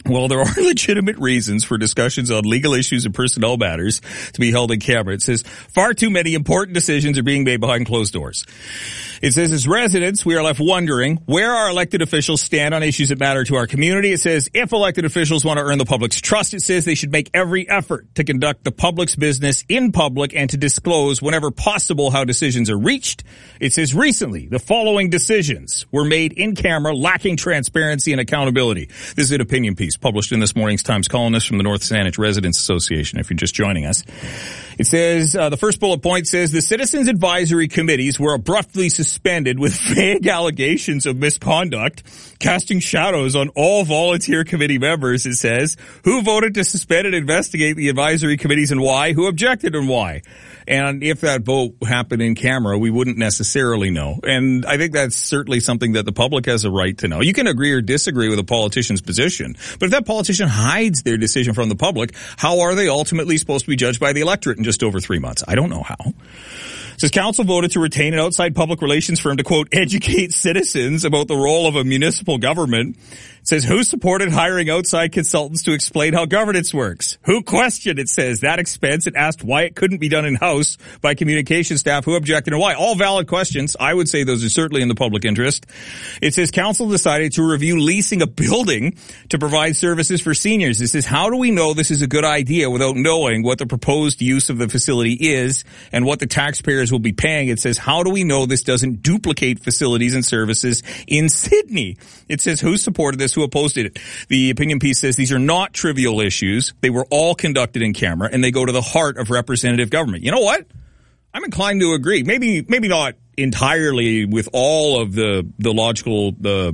Well, there are legitimate reasons for discussions on legal issues and personnel matters to be held in camera. It says far too many important decisions are being made behind closed doors. It says, as residents, we are left wondering where our elected officials stand on issues that matter to our community. It says, if elected officials want to earn the public's trust, it says they should make every effort to conduct the public's business in public and to disclose whenever possible how decisions are reached. It says, recently, the following decisions were made in camera, lacking transparency and accountability. This is an opinion piece published in this morning's Times Colonist from the North Saanich Residents Association, if you're just joining us. It says, the first bullet point says, the Citizens Advisory Committees were abruptly suspended with vague allegations of misconduct, casting shadows on all volunteer committee members, it says. Who voted to suspend and investigate the advisory committees and why? Who objected and why? And if that vote happened in camera, we wouldn't necessarily know. And I think that's certainly something that the public has a right to know. You can agree or disagree with a politician's position, but if that politician hides their decision from the public, how are they ultimately supposed to be judged by the electorate in just over 3 months? I don't know how. It says council voted to retain an outside public relations firm to, quote, educate citizens about the role of a municipal government. It says, who supported hiring outside consultants to explain how governance works? Who questioned, it says, that expense and asked why it couldn't be done in-house by communication staff? Who objected and why? All valid questions. I would say those are certainly in the public interest. It says council decided to review leasing a building to provide services for seniors. It says, how do we know this is a good idea without knowing what the proposed use of the facility is and what the taxpayers will be paying? It says, how do we know this doesn't duplicate facilities and services in Sydney? It says, who supported this? Who opposed it? The opinion piece says these are not trivial issues. They were all conducted in camera, and they go to the heart of representative government. You know what? I'm inclined to agree. Maybe not entirely with all of the logical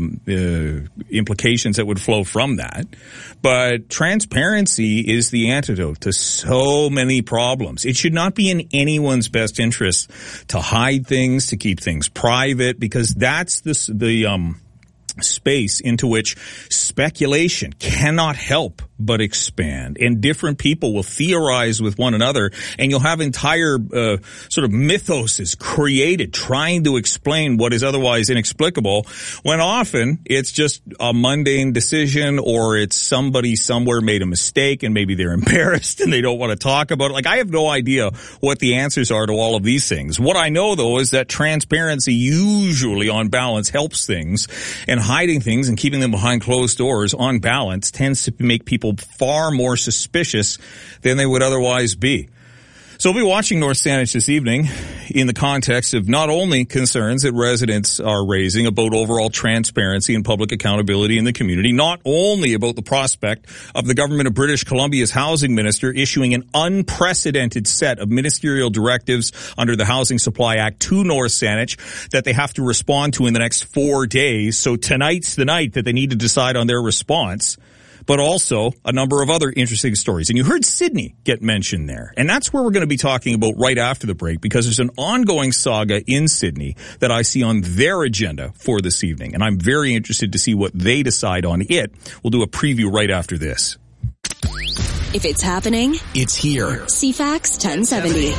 implications that would flow from that, but transparency is the antidote to so many problems. It should not be in anyone's best interest to hide things, to keep things private, because that's the space into which speculation cannot help but expand, and different people will theorize with one another, and you'll have entire sort of mythoses created trying to explain what is otherwise inexplicable, when often it's just a mundane decision, or it's somebody somewhere made a mistake and maybe they're embarrassed and they don't want to talk about it. Like, I have no idea what the answers are to all of these things. What I know, though, is that transparency usually on balance helps things, and hiding things and keeping them behind closed doors on balance tends to make people far more suspicious than they would otherwise be. So we'll be watching North Saanich this evening in the context of not only concerns that residents are raising about overall transparency and public accountability in the community, not only about the prospect of the government of British Columbia's housing minister issuing an unprecedented set of ministerial directives under the Housing Supply Act to North Saanich that they have to respond to in the next 4 days. So tonight's the night that they need to decide on their response, but also a number of other interesting stories. And you heard Sydney get mentioned there. And that's where we're going to be talking about right after the break, because there's an ongoing saga in Sydney that I see on their agenda for this evening. And I'm very interested to see what they decide on it. We'll do a preview right after this. If it's happening, it's here. CFAX 1070.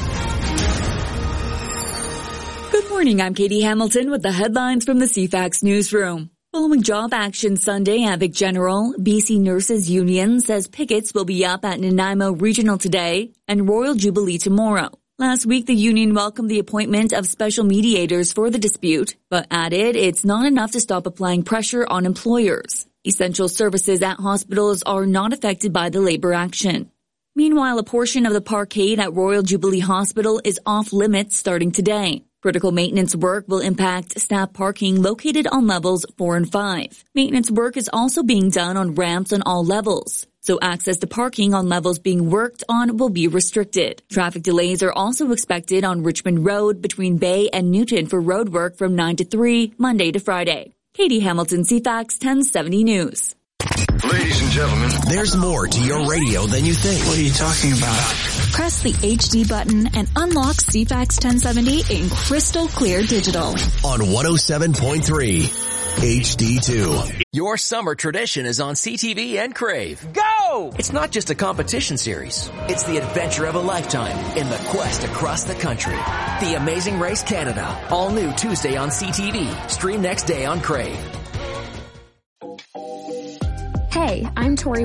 Good morning, I'm Katie Hamilton with the headlines from the CFAX newsroom. Following Job Action Sunday at Vic General, BC Nurses Union says pickets will be up at Nanaimo Regional today and Royal Jubilee tomorrow. Last week, the union welcomed the appointment of special mediators for the dispute, but added it's not enough to stop applying pressure on employers. Essential services at hospitals are not affected by the labor action. Meanwhile, a portion of the parkade at Royal Jubilee Hospital is off limits starting today. Critical maintenance work will impact staff parking located on levels 4 and 5. Maintenance work is also being done on ramps on all levels, so access to parking on levels being worked on will be restricted. Traffic delays are also expected on Richmond Road between Bay and Newton for road work from 9 to 3, Monday to Friday. Katie Hamilton, CFAX 1070 News. Ladies and gentlemen, there's more to your radio than you think. What are you talking about? Press the HD button and unlock CFAX 1070 in crystal clear digital. On 107.3 HD2. Your summer tradition is on CTV and Crave. Go! It's not just a competition series. It's the adventure of a lifetime in the quest across the country. The Amazing Race Canada. All new Tuesday on CTV. Stream next day on Crave. Hey, I'm Tori